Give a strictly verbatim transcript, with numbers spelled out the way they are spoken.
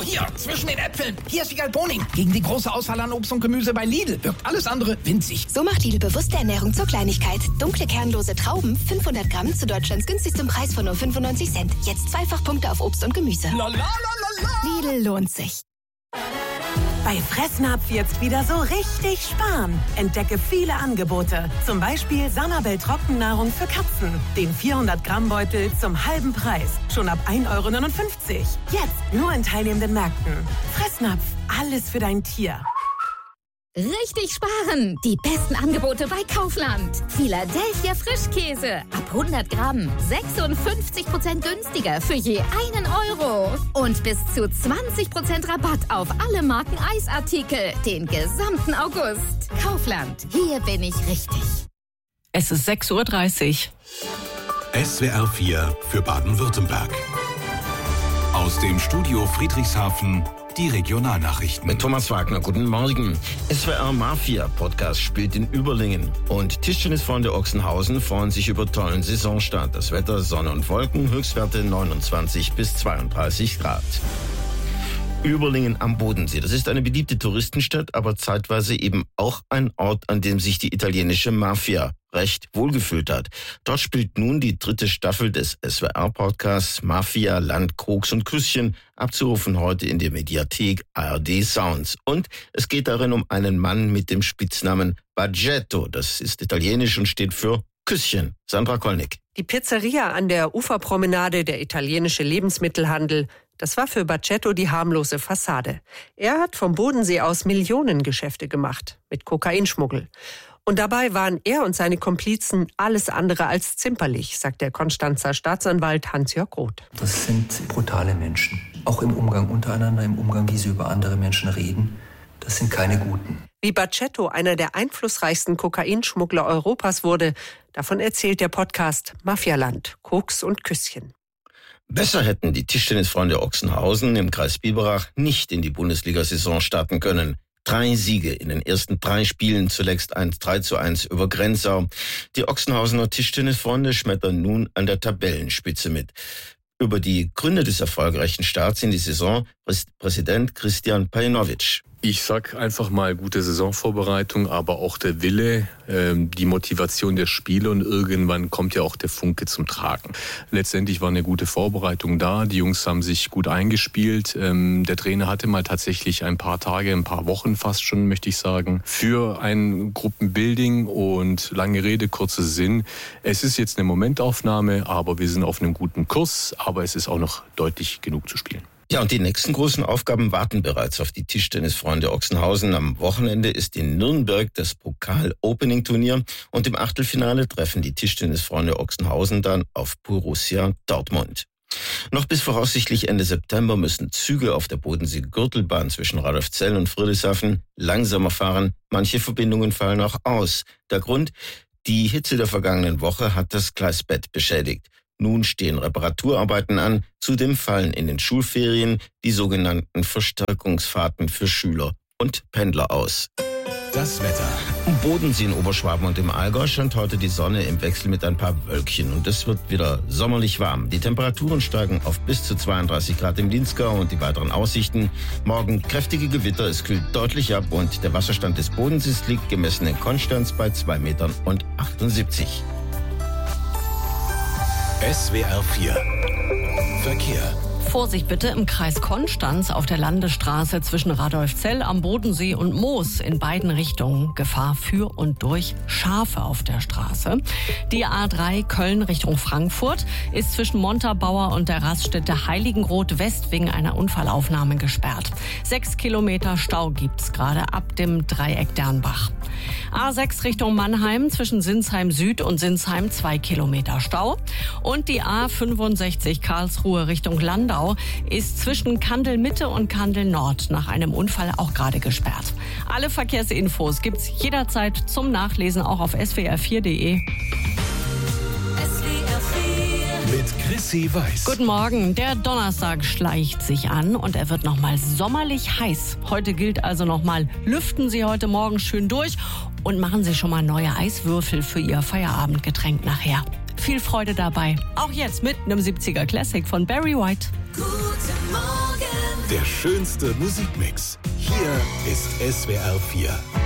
So, hier, zwischen den Äpfeln. Hier ist Wiegald Boning. Gegen die große Auswahl an Obst und Gemüse bei Lidl wirkt alles andere winzig. So macht Lidl bewusste Ernährung zur Kleinigkeit. Dunkle, kernlose Trauben, fünfhundert Gramm zu Deutschlands günstigsten Preis von nur fünfundneunzig Cent. Jetzt zweifach Punkte auf Obst und Gemüse. La, la, la, la, la. Lidl lohnt sich. Bei Fressnapf jetzt wieder so richtig sparen. Entdecke viele Angebote. Zum Beispiel Sanabel Trockennahrung für Katzen. Den vierhundert Gramm Beutel zum halben Preis. Schon ab ein Euro neunundfünfzig. Jetzt nur in teilnehmenden Märkten. Fressnapf, alles für dein Tier. Richtig sparen! Die besten Angebote bei Kaufland. Philadelphia Frischkäse. Ab hundert Gramm. sechsundfünfzig Prozent günstiger für je einen Euro. Und bis zu zwanzig Prozent Rabatt auf alle Marken Eisartikel. Den gesamten August. Kaufland. Hier bin ich richtig. Es ist sechs Uhr dreißig. S W R vier für Baden-Württemberg. Aus dem Studio Friedrichshafen die Regionalnachrichten. Mit Thomas Wagner, guten Morgen. S W R Mafia Podcast spielt in Überlingen. Und Tischtennisfreunde Ochsenhausen freuen sich über tollen Saisonstart. Das Wetter, Sonne und Wolken, Höchstwerte neunundzwanzig bis zweiunddreißig Grad. Überlingen am Bodensee. Das ist eine beliebte Touristenstadt, aber zeitweise eben auch ein Ort, an dem sich die italienische Mafia recht wohlgefühlt hat. Dort spielt nun die dritte Staffel des S W R-Podcasts Mafia, Land, Koks und Küsschen, abzurufen heute in der Mediathek A R D Sounds. Und es geht darin um einen Mann mit dem Spitznamen Baggetto. Das ist italienisch und steht für Küsschen. Sandra Kolnick. Die Pizzeria an der Uferpromenade, der italienische Lebensmittelhandel, das war für Baggetto die harmlose Fassade. Er hat vom Bodensee aus Millionengeschäfte gemacht mit Kokainschmuggel. Und dabei waren er und seine Komplizen alles andere als zimperlich, sagt der Konstanzer Staatsanwalt Hans-Jörg Roth. Das sind brutale Menschen. Auch im Umgang untereinander, im Umgang, wie sie über andere Menschen reden. Das sind keine Guten. Wie Baggetto einer der einflussreichsten Kokainschmuggler Europas wurde, davon erzählt der Podcast Mafialand, Koks und Küsschen. Besser hätten die Tischtennisfreunde Ochsenhausen im Kreis Biberach nicht in die Bundesliga-Saison starten können. Drei Siege in den ersten drei Spielen, zuletzt ein drei zu eins über Grenzau. Die Ochsenhausener Tischtennisfreunde schmettern nun an der Tabellenspitze mit. Über die Gründe des erfolgreichen Starts in die Saison Präsident Christian Pajinovic. Ich sag einfach mal gute Saisonvorbereitung, aber auch der Wille, ähm, die Motivation der Spieler und irgendwann kommt ja auch der Funke zum Tragen. Letztendlich war eine gute Vorbereitung da, die Jungs haben sich gut eingespielt. Ähm, der Trainer hatte mal tatsächlich ein paar Tage, ein paar Wochen fast schon, möchte ich sagen, für ein Gruppenbuilding und lange Rede, kurzer Sinn. Es ist jetzt eine Momentaufnahme, aber wir sind auf einem guten Kurs, aber es ist auch noch deutlich genug zu spielen. Ja, und die nächsten großen Aufgaben warten bereits auf die Tischtennisfreunde Ochsenhausen. Am Wochenende ist in Nürnberg das Pokal-Opening-Turnier und im Achtelfinale treffen die Tischtennisfreunde Ochsenhausen dann auf Borussia Dortmund. Noch bis voraussichtlich Ende September müssen Züge auf der Bodensee-Gürtelbahn zwischen Radolfzell und Friedrichshafen langsamer fahren. Manche Verbindungen fallen auch aus. Der Grund? Die Hitze der vergangenen Woche hat das Gleisbett beschädigt. Nun stehen Reparaturarbeiten an. Zudem fallen in den Schulferien die sogenannten Verstärkungsfahrten für Schüler und Pendler aus. Das Wetter. Im Bodensee in Oberschwaben und im Allgäu scheint heute die Sonne im Wechsel mit ein paar Wölkchen. Und es wird wieder sommerlich warm. Die Temperaturen steigen auf bis zu zweiunddreißig Grad im Linzgau und die weiteren Aussichten. Morgen kräftige Gewitter, es kühlt deutlich ab und der Wasserstand des Bodensees liegt gemessen in Konstanz bei zwei Metern und achtundsiebzig. S W R vier Verkehr. Vorsicht bitte im Kreis Konstanz auf der Landesstraße zwischen Radolfzell am Bodensee und Moos in beiden Richtungen. Gefahr für und durch Schafe auf der Straße. Die A drei Köln Richtung Frankfurt ist zwischen Montabaur und der Raststätte Heiligenroth West wegen einer Unfallaufnahme gesperrt. Sechs Kilometer Stau gibt's gerade ab dem Dreieck Dernbach. A sechs Richtung Mannheim zwischen Sinsheim Süd und Sinsheim zwei Kilometer Stau. Und die A fünfundsechzig Karlsruhe Richtung Landau ist zwischen Kandel Mitte und Kandel Nord nach einem Unfall auch gerade gesperrt. Alle Verkehrsinfos gibt's jederzeit zum Nachlesen auch auf s w r vier punkt d e. Mit Chrissy Weiß. Guten Morgen. Der Donnerstag schleicht sich an und er wird nochmal sommerlich heiß. Heute gilt also nochmal, lüften Sie heute Morgen schön durch und machen Sie schon mal neue Eiswürfel für Ihr Feierabendgetränk nachher. Viel Freude dabei. Auch jetzt mit einem siebziger Classic von Barry White. Guten Morgen Der schönste Musikmix. Hier ist S W R vier.